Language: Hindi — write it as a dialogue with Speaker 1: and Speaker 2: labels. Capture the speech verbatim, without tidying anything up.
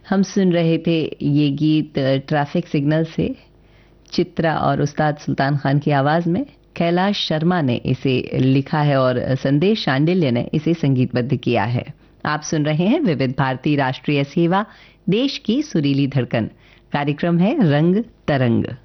Speaker 1: हम सुन रहे थे ये गीत ट्रैफिक सिग्नल से, चित्रा और उस्ताद सुल्तान खान की आवाज में। कैलाश शर्मा ने इसे लिखा है और संदेश शांडिल्य ने इसे संगीतबद्ध किया है। आप सुन रहे हैं विविध भारती राष्ट्रीय सेवा, देश की सुरीली धड़कन। कार्यक्रम है रंग तरंग।